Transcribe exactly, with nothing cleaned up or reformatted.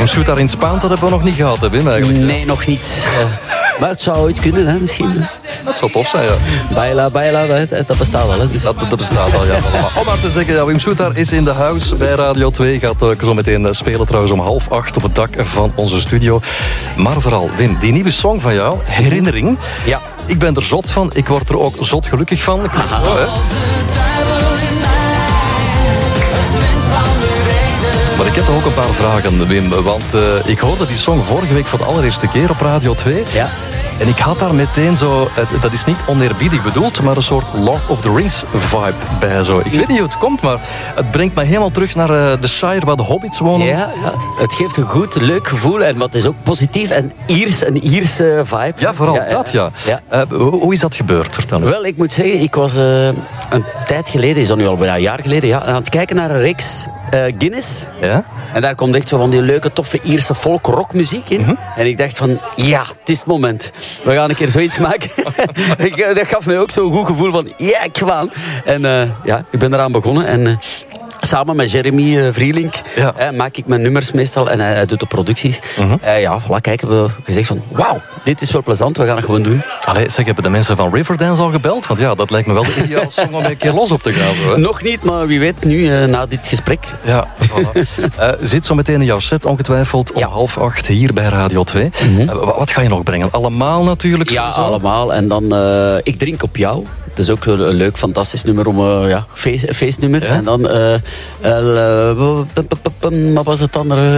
Wim Shoot daar in het Spaans, dat hebben we nog niet gehad, hè, Wim, eigenlijk? Nee, nog niet. Uh, maar het zou ooit kunnen, hè, misschien. Dat zou tof zijn, ja. Baila, baila, dat, dat bestaat al, hè. Dus. Dat, dat bestaat al, ja. Maar om maar te zeggen, ja, Wim Shoot daar is in de huis bij Radio twee. Gaat uh, zo meteen spelen trouwens om half acht op het dak van onze studio. Maar vooral, Wim, die nieuwe song van jou, Herinnering. Ja. Ik ben er zot van. Ik word er ook zot gelukkig van. Oh, hè. Maar ik heb toch ook een paar vragen, Wim. Want uh, ik hoorde die song vorige week voor de allereerste keer op Radio twee. Ja. En ik had daar meteen zo... Uh, dat is niet oneerbiedig bedoeld, maar een soort Lord of the Rings vibe bij. Zo. Ik weet niet hoe het komt, maar het brengt me helemaal terug naar uh, de Shire waar de hobbits wonen. Ja, ja, het geeft een goed, leuk gevoel. En wat is ook positief. En Iers, een Ierse vibe. Ja, vooral ja, dat, ja. ja. ja. Uh, hoe, hoe is dat gebeurd? Vertel me. Wel, ik moet zeggen, ik was uh, een tijd geleden, is dat nu al bijna een jaar geleden, ja, aan het kijken naar een reeks uh, Guinness. Ja? En daar komt echt zo van die leuke, toffe Ierse folk-rockmuziek in. Mm-hmm. En ik dacht van, ja, het is het moment. We gaan een keer zoiets maken. ik, dat gaf mij ook zo'n goed gevoel van, ja, ik ga. En uh, ja, ik ben eraan begonnen. En uh, samen met Jeremy uh, Vrielink ja. uh, maak ik mijn nummers meestal. En hij, hij doet de producties. Mm-hmm. Uh, ja, voilà, kijk, hebben we gezegd van, wauw, dit is wel plezant, we gaan het gewoon doen. Allee, zeg, hebben de mensen van Riverdance al gebeld? Want ja, dat lijkt me wel de ideale song om een keer los op te gaan. Zo, hè? Nog niet, maar wie weet nu, uh, na dit gesprek. Ja, voilà. uh, zit zo meteen in jouw set, ongetwijfeld, om ja. half acht hier bij Radio twee. Mm-hmm. Uh, wat ga je nog brengen? Allemaal natuurlijk? Ja, sowieso? allemaal. En dan, uh, ik drink op jou. Het is ook een leuk, fantastisch nummer om, uh, ja, feest, feestnummer. Ja? En dan, uh, uh, uh, wat was het andere?